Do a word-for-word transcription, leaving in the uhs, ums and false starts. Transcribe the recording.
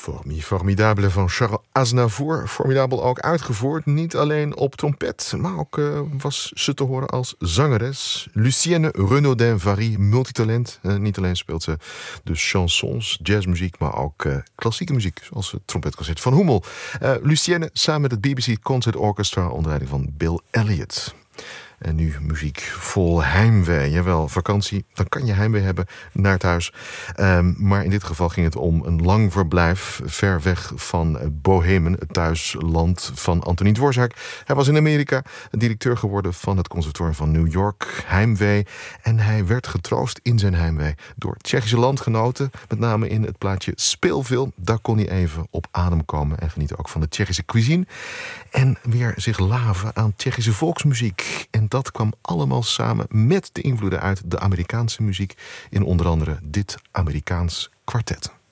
Formi, Formidable van Charles Aznavour. Formidabel ook uitgevoerd, niet alleen op trompet, maar ook uh, was ze te horen als zangeres. Lucienne Renaudin-Vary, multitalent. Uh, niet alleen speelt ze dus chansons, jazzmuziek, maar ook uh, klassieke muziek, zoals het trompetconcert van Hummel. Uh, Lucienne samen met het B B C Concert Orchestra onder leiding van Bill Elliott. En nu muziek vol heimwee. Jawel, vakantie, dan kan je heimwee hebben naar het huis. Um, maar in dit geval ging het om een lang verblijf ver weg van Bohemen, het thuisland van Antonín Dvořák. Hij was in Amerika directeur geworden van het conservatorium van New York. Heimwee. En hij werd getroost in zijn heimwee door Tsjechische landgenoten. Met name in het plaatje Speelville. Daar kon hij even op adem komen en genieten ook van de Tsjechische cuisine. En weer zich laven aan Tsjechische volksmuziek. En dat kwam allemaal samen met de invloeden uit de Amerikaanse muziek in onder andere dit Amerikaans kwartet.